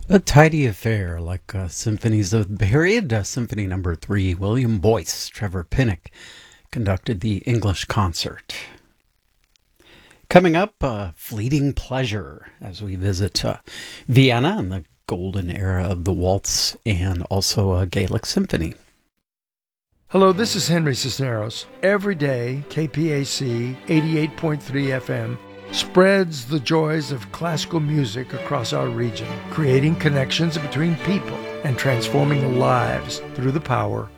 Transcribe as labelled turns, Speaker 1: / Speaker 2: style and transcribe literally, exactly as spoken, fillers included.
Speaker 1: A tidy affair, like uh, symphonies of the period. Uh, Symphony Number Three, William Boyce, Trevor Pinnock conducted the English concert. Coming up, uh, Fleeting Pleasure, as we visit uh, Vienna and the golden era of the waltz, and also a Gaelic symphony.
Speaker 2: Hello, this is Henry Cisneros. Every day, K P A C eighty-eight point three F M spreads the joys of classical music across our region, creating connections between people and transforming lives through the power